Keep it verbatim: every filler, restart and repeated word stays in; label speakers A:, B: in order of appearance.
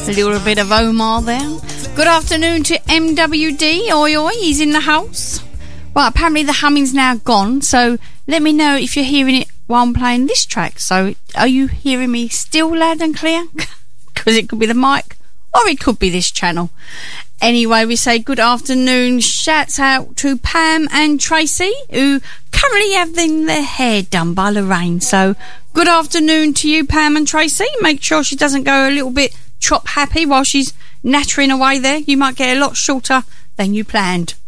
A: A little bit of Omar there. Good afternoon to M W D. Oi, oi, he's in the house. Well, apparently the humming's now gone, so let me know if you're hearing it while I'm playing this track. So, are you hearing me still loud and clear? Because it could be the mic, or it could be this channel. Anyway, we say good afternoon. Shouts out to Pam and Tracy, who currently having their hair done by Lorraine. So, good afternoon to you, Pam and Tracy. Make sure she doesn't go a little bit chop happy while she's nattering away there. You might get a lot shorter than you planned.